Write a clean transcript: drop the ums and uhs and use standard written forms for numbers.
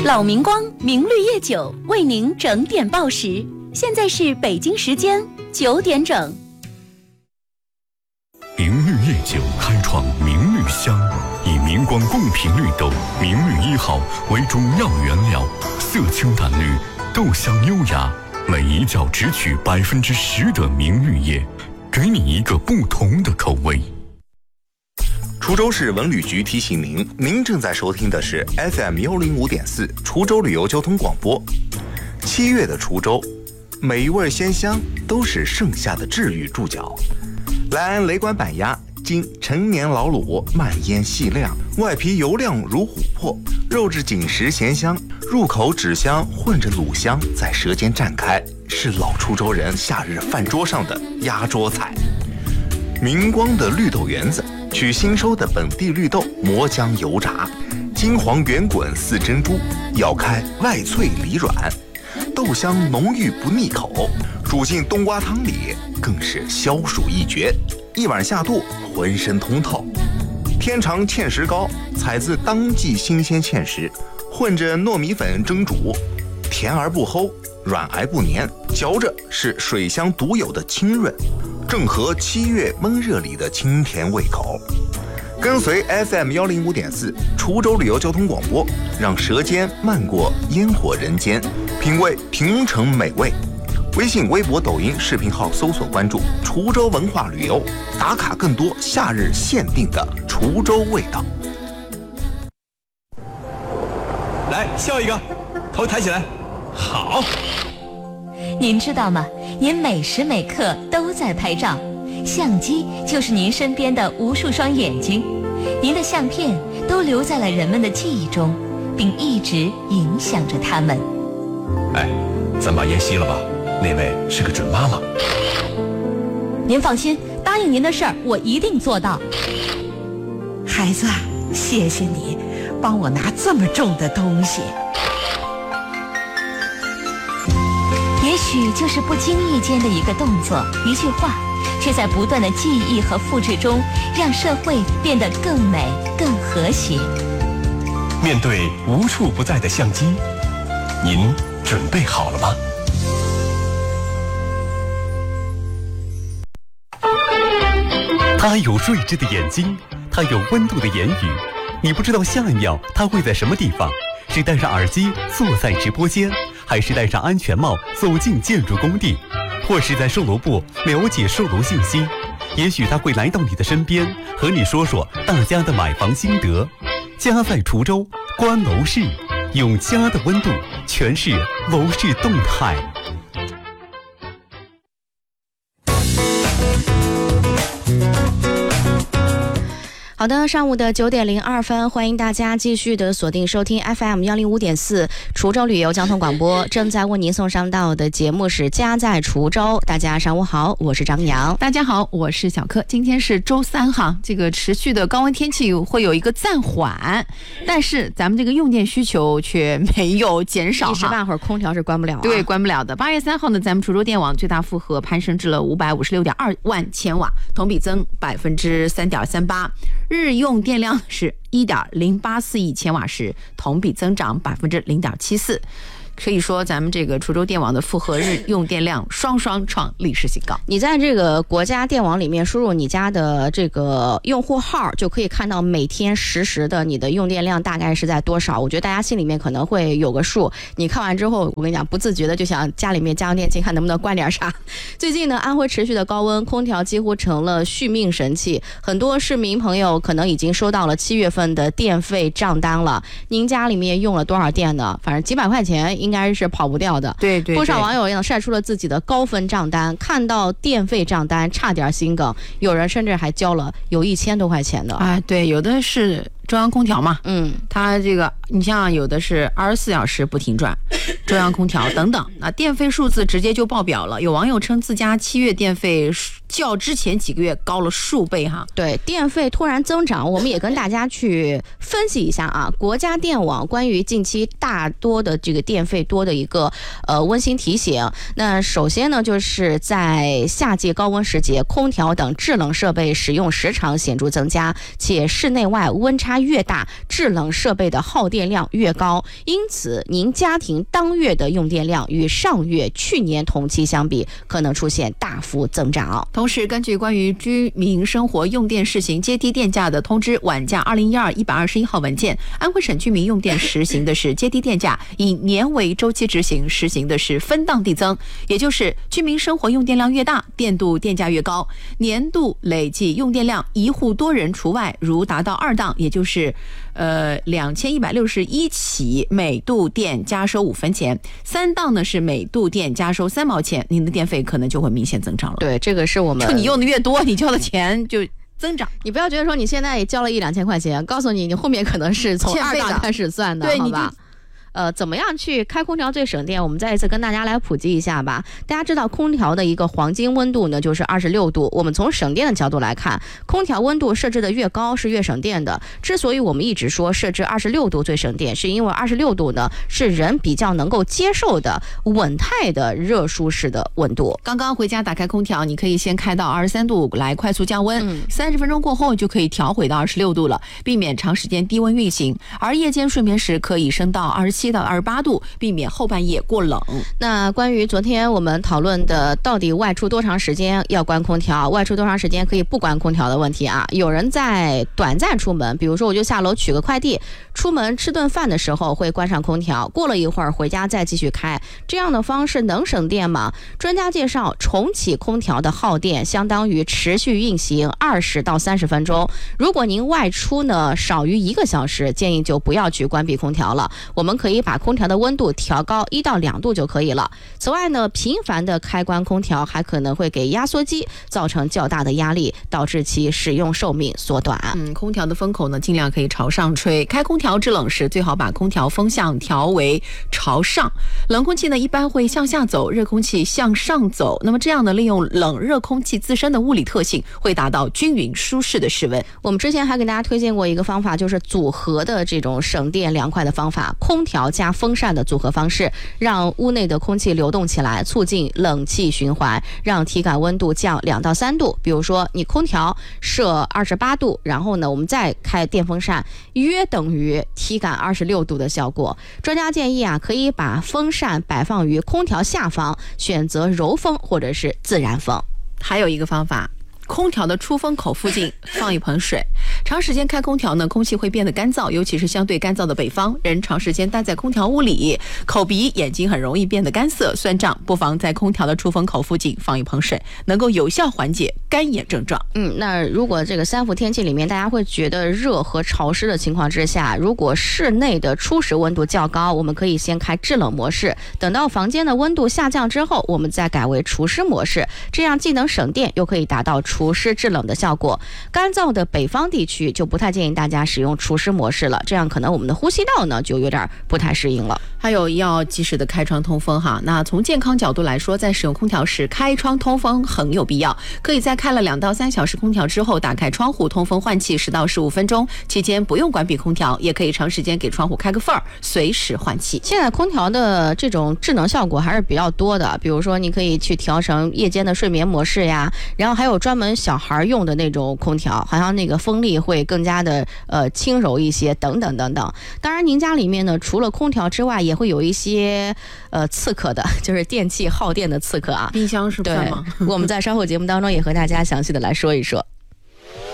老明光明绿叶酒为您整点报时，现在是北京时间9点整。 明绿叶酒开创明绿香，以明光贡品绿豆明绿1号为主要原料，色清淡绿，豆香优雅，每一角只取10%的明绿叶，给你一个不同的口味。 滁州市文旅局提醒您，您正在收听的是 FM105.4 滁州旅游交通广播。7月的滁州，每一味鲜香都是盛夏的治愈注脚。来安雷管板鸭，经陈年老卤，慢腌细晾，外皮油亮如琥珀，肉质紧实咸香，入口脂香混着卤香在舌尖绽开，是老滁州人夏日饭桌上的压桌菜。明光的绿豆圆子，取新收的本地绿豆磨浆油炸，金黄圆滚似珍珠，咬开外脆里软，豆香浓郁不腻口，煮进冬瓜汤里更是消暑一绝，一碗下肚浑身通透。天长芡实糕，采自当季新鲜芡实，混着糯米粉蒸煮，甜而不齁，软而不黏，嚼着是水乡独有的清润，正合7月闷热里的清甜胃口。跟随 FM105.4 滁州旅游交通广播，让舌尖漫过烟火人间，品味平城美味。微信、微博、抖音视频号搜索关注滁州文化旅游，打卡更多夏日限定的滁州味道。 来，笑一个，头抬起来，好。 您知道吗？您每时每刻都在拍照，相机就是您身边的无数双眼睛，您的相片都留在了人们的记忆中，并一直影响着他们。 哎，咱把烟熄了吧，那位是个准妈妈。 您放心，答应您的事儿我一定做到。 孩子，谢谢你帮我拿这么重的东西。 也许就是不经意间的一个动作，一句话，却在不断的记忆和复制中，让社会变得更美、更和谐。 面对无处不在的相机，您准备好了吗？ 他有睿智的眼睛，他有温度的言语，你不知道下一秒他会在什么地方，是戴上耳机坐在直播间，还是戴上安全帽走进建筑工地，或是在售楼部了解售楼信息。也许他会来到你的身边，和你说说大家的买房心得。家在滁州，观楼市，用家的温度诠释楼市动态。 好的，上午的9点02分，欢迎大家继续的锁定收听 FM105.4 滁州旅游交通广播。正在为您送上到的节目是家在滁州。大家上午好，我是张扬。 大家好，我是小柯。今天是周3哈，这个持续的高温天气会有一个暂缓，但是咱们这个用电需求却没有减少， 一时半会儿空调是关不了啊。 对，关不了的。8月3号呢，咱们滁州电网最大负荷攀升至了556.2万千瓦，同比增3.38%。日用电量是1.084亿千瓦时，同比增长0.74%。可以说咱们这个滁州电网的负荷日用电量双双创历史新高。 你在这个国家电网里面输入你家的这个用户号，就可以看到每天实时的你的用电量大概是在多少。我觉得大家心里面可能会有个数，你看完之后我跟你讲，不自觉的就想家里面家用电器看能不能关点啥。最近呢，安徽持续的高温，空调几乎成了续命神器，很多市民朋友可能已经收到了7月份的电费账单了。您家里面用了多少电呢？反正几百块钱应该是跑不掉的。 对， 不少网友也晒出了自己的高分账单，看到电费账单差点心梗，有人甚至还交了有1000多块钱的啊。对，有的是中央空调嘛，它这个你像有的是24小时不停转， 中央空调等等。那电费数字直接就爆表了，有网友称自家7月电费较之前几个月高了数倍哈。 对，电费突然增长，我们也跟大家去分析一下啊。国家电网关于近期大多的这个电费多的一个温馨提醒。那首先呢，就是在夏季高温时节，空调等制冷设备使用时长显著增加，且室内外温差越大，制冷设备的耗电量越高，因此您家庭当月的用电量与上月去年同期相比，可能出现大幅增长。 同时，根据关于居民生活用电试行阶梯电价的通知晚价2012-121号文件，安徽省居民用电实行的是阶梯电价，以年为周期执行，实行的是分档递增，也就是居民生活用电量越大，电度电价越高，年度累计用电量一户多人除外，如达到2档，也就是2161起，每度电加收5分钱；3档呢是每度电加收3毛钱，您的电费可能就会明显增长了。 对，这个是我们就你用的越多，你交的钱就增长。 你不要觉得说你现在也交了1-2千块钱，告诉你，你后面可能是从2档开始算的， 对， 好吧？怎么样去开空调最省电？我们再一次跟大家来普及一下吧。大家知道空调的一个黄金温度呢，就是26度。我们从省电的角度来看，空调温度设置的越高是越省电的。之所以我们一直说设置26度最省电，是因为26度呢是人比较能够接受的稳态的热舒适的温度。 刚刚回家打开空调，你可以先开到23度来快速降温，30分钟过后就可以调回到26度了，避免长时间低温运行。而夜间睡眠时可以升到27到28度，避免后半夜过冷。 那关于昨天我们讨论的到底外出多长时间要关空调，外出多长时间可以不关空调的问题啊，有人在短暂出门，比如说我就下楼取个快递，出门吃顿饭的时候会关上空调，过了一会儿回家再继续开，这样的方式能省电吗？专家介绍，重启空调的耗电相当于持续运行20到30分钟。如果您外出呢少于1个小时，建议就不要去关闭空调了。我们可以把空调的温度调高1到2度就可以了。此外呢，频繁的开关空调还可能会给压缩机造成较大的压力，导致其使用寿命缩短。 空调的风口呢，尽量可以朝上吹。开空调制冷时，最好把空调风向调为朝上。冷空气呢，一般会向下走，热空气向上走。那么这样呢，利用冷热空气自身的物理特性，会达到均匀舒适的室温。 我们之前还给大家推荐过一个方法，就是组合的这种省电凉快的方法，空调加风扇的组合方式，让屋内的空气流动起来，促进冷气循环，让体感温度降2到3度。比如说你空调设28度，然后呢我们再开电风扇，约等于体感26度的效果。专家建议啊，可以把风扇摆放于空调下方，选择柔风或者是自然风。 还有一个方法，空调的出风口附近放一盆水。长时间开空调呢，空气会变得干燥，尤其是相对干燥的北方，人长时间待在空调屋里，口鼻眼睛很容易变得干涩酸胀，不妨在空调的出风口附近放一盆水，能够有效缓解干眼症状。 那如果这个3伏天气里面大家会觉得热和潮湿的情况之下，如果室内的初始温度较高，我们可以先开制冷模式，等到房间的温度下降之后，我们再改为除湿模式，这样既能省电又可以达到除湿制冷的效果。干燥的北方地区就不太建议大家使用除湿模式了，这样可能我们的呼吸道呢就有点不太适应了。 还有要及时的开窗通风哈。那从健康角度来说，在使用空调时开窗通风很有必要，可以在开了2到3小时空调之后打开窗户通风换气10到15分钟，期间不用关闭空调，也可以长时间给窗户开个缝儿，随时换气。 现在空调的这种智能效果还是比较多的，比如说你可以去调成夜间的睡眠模式呀，然后还有专门小孩用的那种空调，好像那个风力会更加的轻柔一些，等等等等。当然您家里面呢除了空调之外，也会有一些刺客的，就是电器耗电的刺客啊。 冰箱是不是吗？ 我们在稍后节目当中也和大家详细的来说一说。